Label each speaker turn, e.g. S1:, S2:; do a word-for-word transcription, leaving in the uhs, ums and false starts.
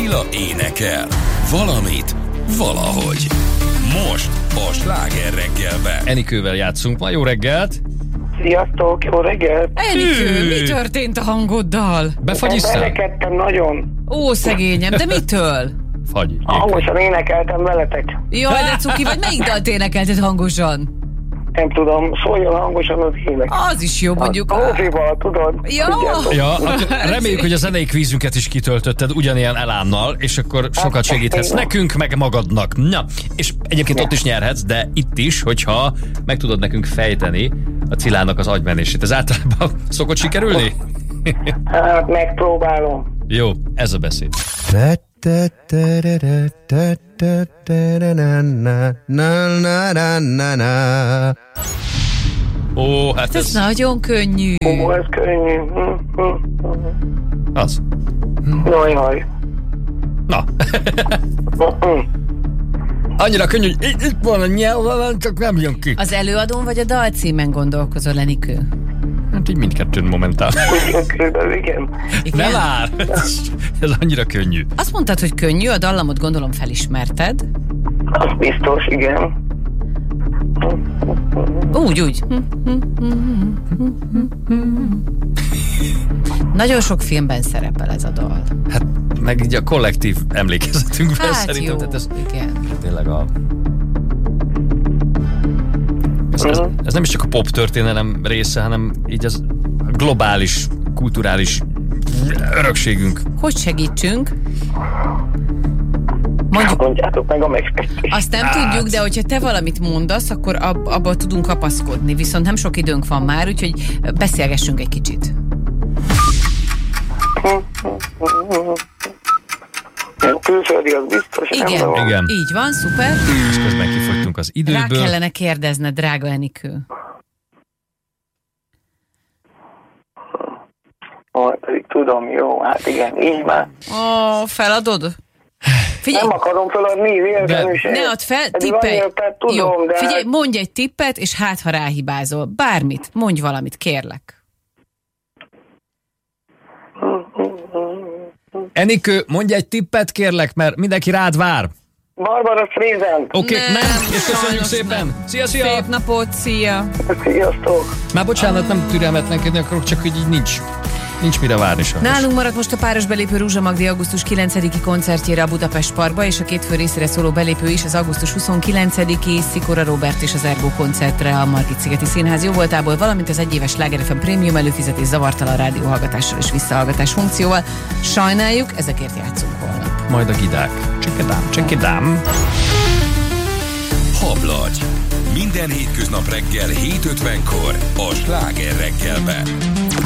S1: Attila énekel. Valamit, valahogy. Most a Sláger reggelben.
S2: Enikővel játszunk ma. Jó reggelt!
S3: Sziasztok, jó reggelt!
S4: Enikő, mi történt a hangoddal?
S2: Befagyiztál?
S3: Énekeltem nagyon.
S4: Ó, szegényem, de mitől?
S2: Fagy.
S3: Hangosan énekeltem veletek.
S4: Jaj, de cuki, vagy melyik dalt énekelted hangosan?
S3: Nem tudom, szóljon hangosan az ének.
S4: Az is jó, mondjuk.
S3: A Hófival, tudod?
S4: Ja.
S3: Tudjátok?
S2: Ja, akkor reméljük, hogy a zenei kvízünket is kitöltötted ugyanilyen elánnal, és akkor sokat segíthetsz nekünk, meg magadnak. Na, és egyébként ott is nyerhetsz, de itt is, hogyha meg tudod nekünk fejteni a Cilának az agymenését. Ez általában szokott sikerülni?
S3: Hát megpróbálom.
S2: Jó, ez a beszéd. Ó, hát
S4: Ez
S2: ez
S4: nagyon könnyű.
S3: Ó, ez könnyű. Hm, hm.
S2: az.
S3: Jaj, jaj.
S2: Na,
S3: Hm, hm.
S2: annyira könnyű, hogy itt itt van a nyelv, csak nem jön ki.
S4: Az előadón vagy a dal címen gondolkozol, Enikő?
S2: Hát így mindkettőn momentál.
S3: Körülbelül igen.
S2: Ne vár! Ez, ez annyira könnyű.
S4: Azt mondtad, hogy könnyű, a dallamot gondolom felismerted.
S3: Az biztos, igen.
S4: Úgy, úgy. Nagyon sok filmben szerepel ez a dal.
S2: Hát meg így a kollektív emlékezetünkben
S4: Hát
S2: szerintem.
S4: jó,
S2: Tehát ez
S4: igen.
S2: tényleg a... Ez, ez, ez nem is csak a pop történelem része, hanem így az globális, kulturális örökségünk.
S4: Hogy segítsünk? Mondjuk,
S3: Mondjátok meg a megfejtést.
S4: azt nem
S2: Hát.
S4: tudjuk, de hogyha te valamit mondasz, akkor ab, abba tudunk kapaszkodni. Viszont nem sok időnk van már, úgyhogy beszélgessünk egy kicsit.
S3: Külföldi az biztos. nem
S4: Igen,
S3: tudom.
S2: Igen.
S4: így van, szuper.
S2: És közben kifogytunk az
S4: Rá
S2: időből.
S4: kellene kérdezned, drága Enikő.
S3: Ó, pedig tudom, jó, hát igen, így már.
S4: Ó, feladod? Figyelj,
S3: Nem akarom feladni, véletlenül sem.
S4: ne add fel,
S3: Pedig
S4: tippelj.
S3: annyira, tehát tudom,
S4: Jó,
S3: de...
S4: figyelj, mondj egy tippet, és hát, ha ráhibázol. Bármit, mondj valamit, kérlek.
S2: Enikő, mondj egy tippet kérlek, mert mindenki rád vár.
S3: Barbara Streisand.
S2: Oké, okay,
S4: Nem,
S2: nem, és köszönjük
S4: sajnos
S2: szépen.
S4: nem.
S2: Szia, szia!
S4: Szép napot, szia!
S3: Sziasztok.
S2: Már bocsánat, nem türelmetlenkedni akarok, csak hogy így nincs, nincs mire várni sajnos.
S4: Nálunk maradt most a páros belépő Rúzsa Magdi augusztus kilencediki koncertjére a Budapest Parkba, és a két fő részére szóló belépő is az augusztus huszonkilencediki Szikora Róbert és az Ergo koncertre a Margit-szigeti Színház jóvoltából, valamint az egyéves Sláger ef em prémium előfizetés zavartalan rádióhallgatással és visszahallgatás funkcióval. Sajnáljuk, ezekért játszunk holnap.
S2: Majd a gidák. Csekedám, csekedám.
S1: Hablagy. Minden hétköznap reggel hét ötvenkor a Sláger reggelben.